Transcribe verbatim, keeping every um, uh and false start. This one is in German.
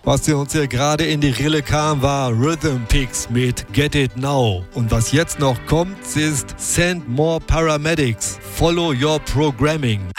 Was dir uns hier gerade in die Rille kam, war Rhythm Picks mit Get It Now. Und was jetzt noch kommt, ist Send More Paramedics. Follow Your Programming.